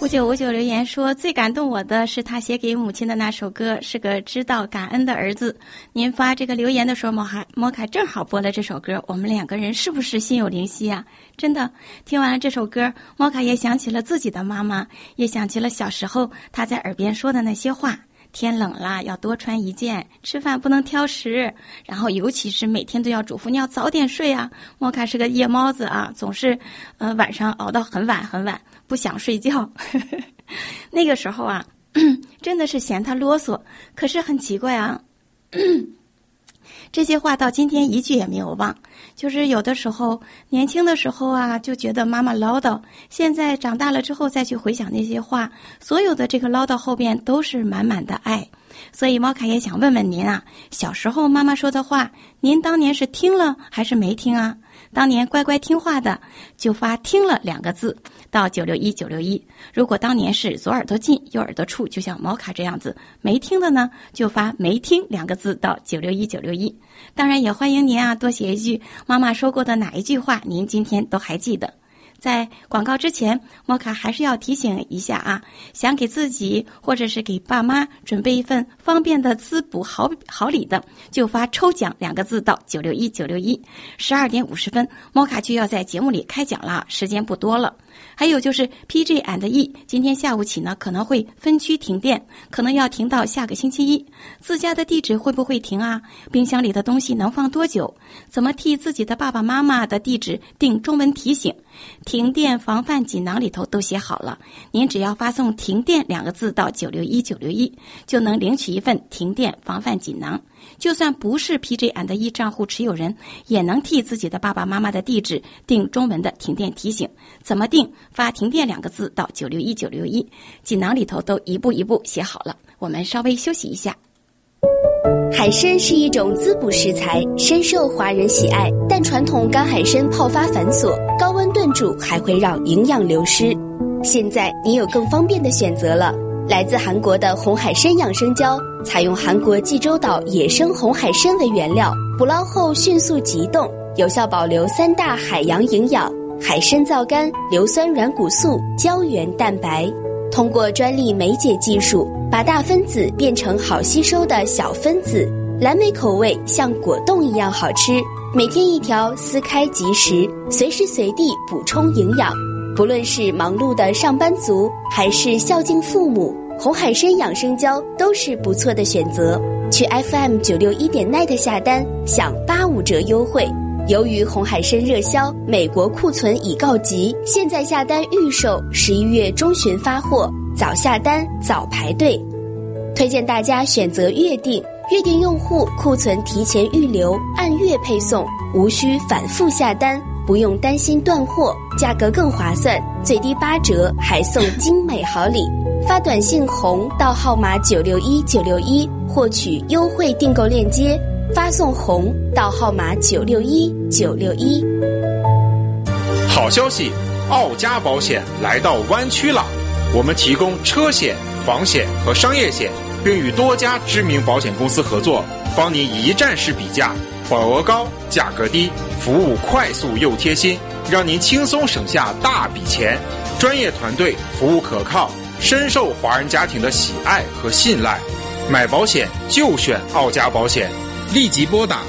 5959留言说，最感动我的是他写给母亲的那首歌，是个知道感恩的儿子。您发这个留言的时候，摩卡正好播了这首歌，我们两个人是不是心有灵犀啊？真的，听完了这首歌，摩卡也想起了自己的妈妈，也想起了小时候他在耳边说的那些话。天冷了要多穿一件，吃饭不能挑食，然后尤其是每天都要嘱咐你要早点睡啊。摩卡是个夜猫子啊，总是晚上熬到很晚很晚，不想睡觉。那个时候啊，真的是嫌他啰嗦，可是很奇怪啊。这些话到今天一句也没有忘，就是有的时候年轻的时候啊，就觉得妈妈唠叨，现在长大了之后再去回想那些话，所有的这个唠叨后边都是满满的爱。所以猫卡也想问问您啊，小时候妈妈说的话，您当年是听了还是没听啊？当年乖乖听话的就发听了2个字到961961，如果当年是左耳朵进右耳朵出，就像毛卡这样子，没听的呢就发没听2个字到961961。当然也欢迎您啊多写一句妈妈说过的哪一句话您今天都还记得。在广告之前，摩卡还是要提醒一下啊，想给自己或者是给爸妈准备一份方便的滋补好礼的，就发抽奖2个字到961961。12点50分，摩卡就要在节目里开奖了，时间不多了。还有就是 PG&E 今天下午起呢可能会分区停电，可能要停到下个星期一。自家的地址会不会停啊？冰箱里的东西能放多久？怎么替自己的爸爸妈妈的地址定中文提醒？停电防范锦囊里头都写好了，您只要发送停电2个字到961961，就能领取一份停电防范锦囊。就算不是 PG&E 账户持有人，也能替自己的爸爸妈妈的地址定中文的停电提醒。怎么定？发停电2个字到961961，锦囊里头都一步一步写好了。我们稍微休息一下。 海参是一种滋补食材，深受华人喜爱，但传统干海参泡发繁琐，高温炖煮还会让营养流失。现在你有更方便的选择了，来自韩国的红海参养生胶，采用韩国济州岛野生红海参为原料，捕捞后迅速急冻，有效保留3大海洋营养：海参皂苷、硫酸软骨素、胶原蛋白。通过专利酶解技术，把大分子变成好吸收的小分子，蓝莓口味像果冻一样好吃，每天1条，撕开即食，随时随地补充营养。不论是忙碌的上班族，还是孝敬父母，红海参养生胶都是不错的选择。去 FM961.net 下单，享85折优惠。由于红海参热销，美国库存已告急，现在下单预售，11月中旬发货，早下单早排队。推荐大家选择月订，月订用户库存提前预留，按月配送，无需反复下单，不用担心断货，价格更划算，最低8折，还送精美好礼。发短信红到号码961961获取优惠订购链接，发送红到号码961961。 好消息，奥家保险来到湾区了，我们提供车险、房险和商业险，并与多家知名保险公司合作，帮您一站式比价，保额高，价格低，服务快速又贴心，让您轻松省下大笔钱。专业团队，服务可靠，深受华人家庭的喜爱和信赖。买保险就选奥家保险，立即拨打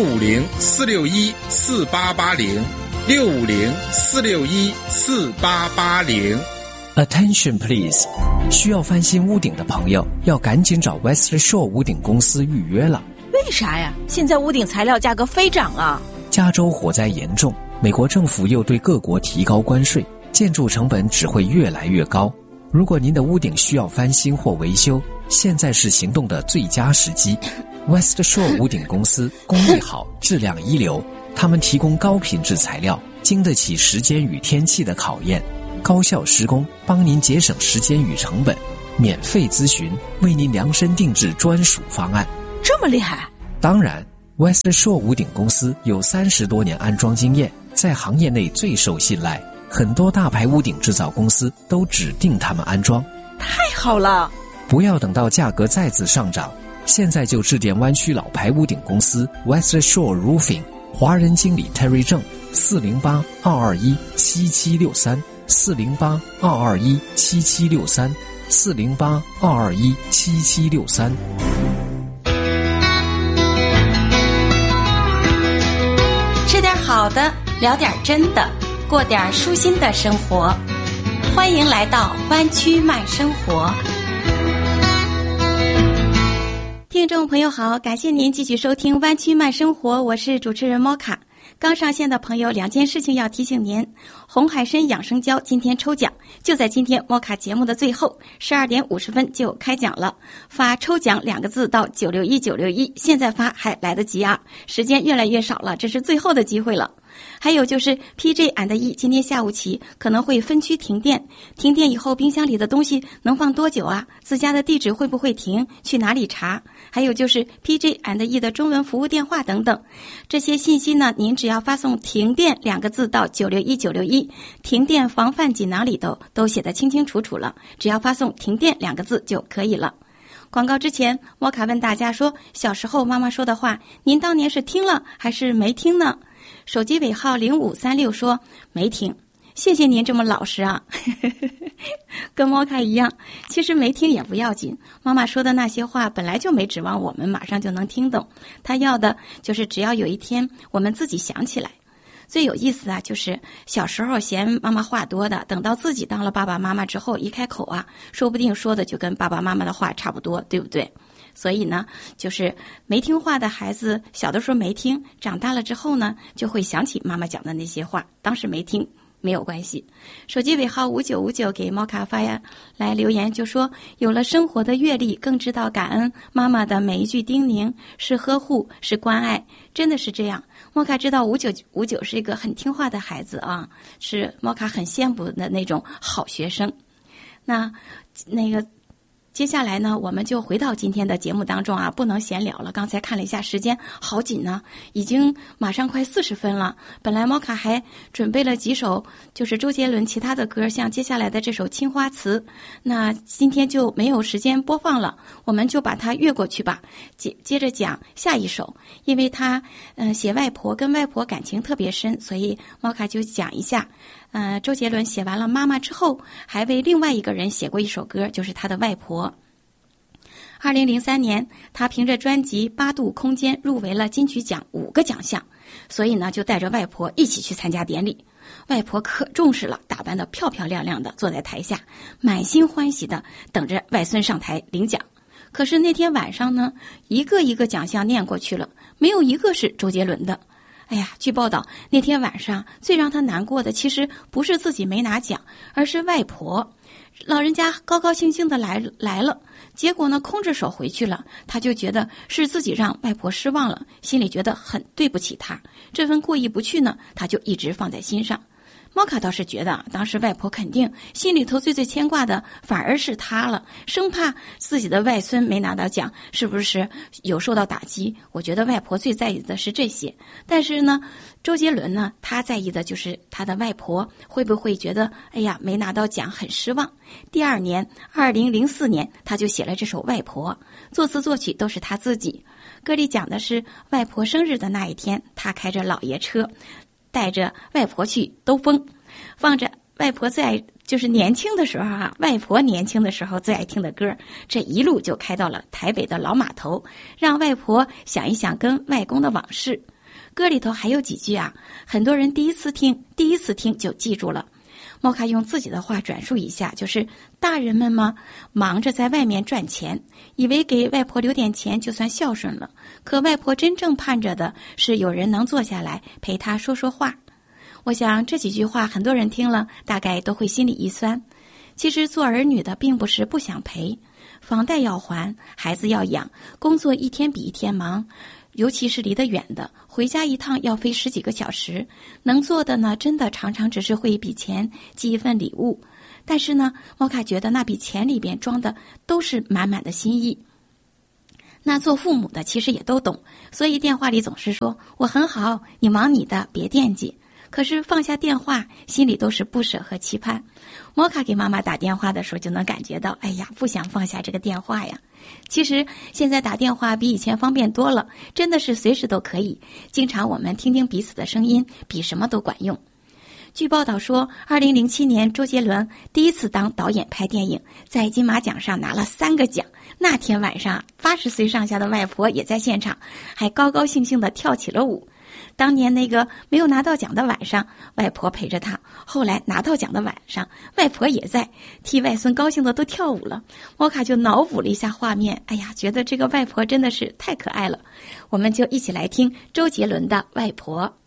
650-461-4880，650-461-4880。 Attention please， 需要翻新屋顶的朋友要赶紧找 West Shore 屋顶公司预约了。 为啥呀？现在屋顶材料价格飞涨啊！ 加州火灾严重，美国政府又对各国提高关税，建筑成本只会越来越高。如果您的屋顶需要翻新或维修，现在是行动的最佳时机。West Shore 屋顶公司工艺好，质量一流，他们提供高品质材料，经得起时间与天气的考验，高效施工，帮您节省时间与成本，免费咨询，为您量身定制专属方案。 这么厉害？ 当然 West Shore 屋顶公司有30多年安装经验，在行业内最受信赖，很多大牌屋顶制造公司都指定他们安装。 太好了！ 不要等到价格再次上涨，现在就致电湾区老牌屋顶公司 West Shore Roofing， 华人经理 Terry 郑，408-221-7763， ，408-221-7763，408-221-7763。 吃点好的，聊点真的，过点舒心的生活。欢迎来到湾区慢生活。听众朋友好，感谢您继续收听湾区慢生活，我是主持人莫卡。刚上线的朋友，2件事情要提醒您。红海参养生胶今天抽奖，就在今天莫卡节目的最后12点50分就开奖了。发抽奖2个字到961961，现在发还来得及啊，时间越来越少了，这是最后的机会了。还有就是 PJ&E 今天下午起可能会分区停电，停电以后冰箱里的东西能放多久啊？自家的地址会不会停？去哪里查？还有就是 PJ&E 的中文服务电话等等，这些信息呢，您只要发送停电2个字到961961，停电防范锦囊里头都写得清清楚楚了，只要发送停电2个字就可以了。广告之前，莫卡问大家说，小时候妈妈说的话，您当年是听了还是没听呢？手机尾号0536说没听，谢谢您这么老实啊。跟莫卡一样，其实没听也不要紧，妈妈说的那些话本来就没指望我们马上就能听懂，她要的就是只要有一天我们自己想起来。最有意思啊，就是小时候嫌妈妈话多的，等到自己当了爸爸妈妈之后，一开口啊，说不定说的就跟爸爸妈妈的话差不多，对不对？所以呢，就是没听话的孩子，小的时候没听，长大了之后呢，就会想起妈妈讲的那些话，当时没听没有关系。手机尾号5959给猫卡发呀来留言，就说有了生活的阅历，更知道感恩妈妈的每一句叮咛，是呵护，是关爱，真的是这样。猫卡知道5959是一个很听话的孩子啊，是猫卡很羡慕的那种好学生。那个接下来呢，我们就回到今天的节目当中啊，不能闲聊了。刚才看了一下时间，好紧呢，已经马上快40分了。本来猫卡还准备了几首就是周杰伦其他的歌，像接下来的这首《青花瓷》，那今天就没有时间播放了，我们就把它越过去吧。接着讲下一首，因为他写外婆跟外婆感情特别深，所以猫卡就讲一下。周杰伦写完了妈妈之后，还为另外一个人写过一首歌，就是他的外婆。2003年，他凭着专辑《8度空间》入围了金曲奖5个奖项，所以呢，就带着外婆一起去参加典礼。外婆可重视了，打扮得漂漂亮亮的，坐在台下，满心欢喜的等着外孙上台领奖。可是那天晚上呢，一个一个奖项念过去了，没有一个是周杰伦的。哎呀，据报道，那天晚上最让他难过的其实不是自己没拿奖，而是外婆。老人家高高兴兴的来了，结果呢空着手回去了，他就觉得是自己让外婆失望了，心里觉得很对不起他。这份过意不去呢，他就一直放在心上。猫卡倒是觉得当时外婆肯定心里头最牵挂的反而是他了，生怕自己的外孙没拿到奖是不是有受到打击。我觉得外婆最在意的是这些，但是呢周杰伦呢，他在意的就是他的外婆会不会觉得哎呀没拿到奖很失望。第二年2004年他就写了这首《外婆》，作词作曲都是他自己。歌里讲的是外婆生日的那一天，他开着老爷车带着外婆去兜风，放着外婆最爱就是年轻的时候啊，外婆年轻的时候最爱听的歌，这一路就开到了台北的老码头，让外婆想一想跟外公的往事。歌里头还有几句啊，很多人第一次听就记住了。莫卡用自己的话转述一下，就是大人们嘛，忙着在外面赚钱，以为给外婆留点钱就算孝顺了，可外婆真正盼着的是有人能坐下来陪她说说话。我想这几句话很多人听了大概都会心里一酸。其实做儿女的并不是不想陪，房贷要还，孩子要养，工作一天比一天忙，尤其是离得远的，回家一趟要飞10几个小时，能做的呢，真的常常只是汇一笔钱，寄一份礼物。但是呢，莫卡觉得那笔钱里边装的都是满满的心意。那做父母的其实也都懂，所以电话里总是说我很好，你忙你的，别惦记。可是放下电话，心里都是不舍和期盼。莫卡给妈妈打电话的时候就能感觉到，哎呀，不想放下这个电话呀。其实现在打电话比以前方便多了，真的是随时都可以。经常我们听听彼此的声音，比什么都管用。 据报道说，2007年周杰伦第一次当导演拍电影，在金马奖上拿了3个奖。那天晚上，80岁上下的外婆也在现场，还高高兴兴地跳起了舞。当年那个没有拿到奖的晚上，外婆陪着他；后来拿到奖的晚上，外婆也在，替外孙高兴的都跳舞了。摩卡就脑补了一下画面，哎呀，觉得这个外婆真的是太可爱了。我们就一起来听周杰伦的《外婆》。